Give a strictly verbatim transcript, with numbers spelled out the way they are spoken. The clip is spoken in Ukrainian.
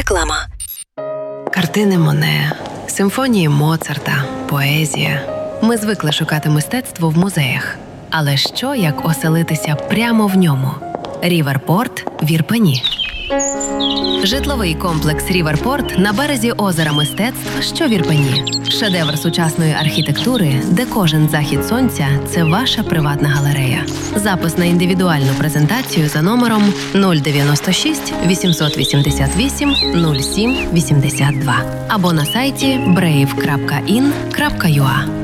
Реклама. Картини Моне, симфонії Моцарта, поезія. Ми звикли шукати мистецтво в музеях. Але що, як оселитися прямо в ньому? Ріверпорт в Ірпені. Житловий комплекс Ріверпорт на березі озера мистецтв, що в Ірпені. Шедевр сучасної архітектури, де кожен захід сонця – це ваша приватна галерея. Запис на індивідуальну презентацію за номером нуль дев'яносто шість вісімсот вісімдесят вісім нуль сім вісімдесят два або на сайті брейв крапка ін крапка ю а.